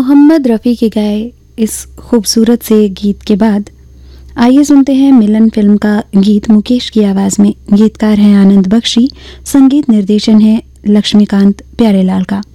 मोहम्मद रफ़ी के गाए इस खूबसूरत से गीत के बाद आइए सुनते हैं मिलन फिल्म का गीत मुकेश की आवाज़ में। गीतकार हैं आनंद बख्शी, संगीत निर्देशन है लक्ष्मीकांत प्यारेलाल का।